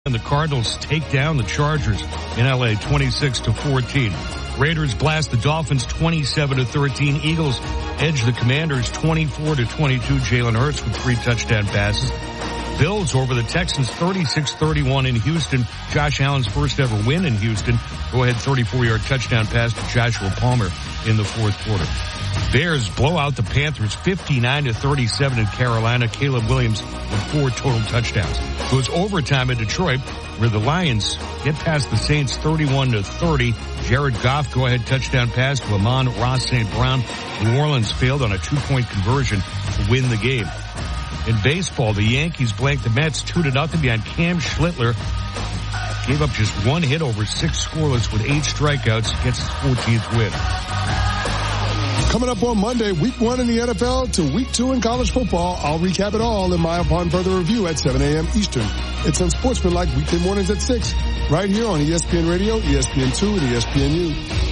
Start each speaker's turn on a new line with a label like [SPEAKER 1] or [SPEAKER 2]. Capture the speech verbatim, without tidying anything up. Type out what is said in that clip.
[SPEAKER 1] And the Cardinals take down the Chargers in L A twenty-six to fourteen. Raiders blast the Dolphins twenty-seven to thirteen. Eagles edge the Commanders twenty-four to twenty-two. Jalen Hurts with three touchdown passes. Bills over the Texans thirty-six thirty-one in Houston. Josh Allen's first ever win in Houston. Go ahead thirty-four yard touchdown pass to Joshua Palmer in the fourth quarter. Bears blow out the Panthers fifty-nine to thirty-seven in Carolina. Caleb Williams with four total touchdowns. It was overtime in Detroit where the Lions get past the Saints thirty-one to thirty. Jared Goff go ahead touchdown pass to Amon-Ra Saint Brown. New Orleans failed on a two point conversion to win the game. In baseball, the Yankees blanked the Mets two to nothing behind Cam Schlittler. Gave up just one hit over six scoreless with eight strikeouts. Gets his fourteenth win.
[SPEAKER 2] Coming up on Monday, week one in the N F L to week two in college football. I'll recap it all in my Upon Further Review at seven a.m. Eastern. It's on Sportsmanlike weekday mornings at six, right here on E S P N Radio, E S P N two, and E S P N U.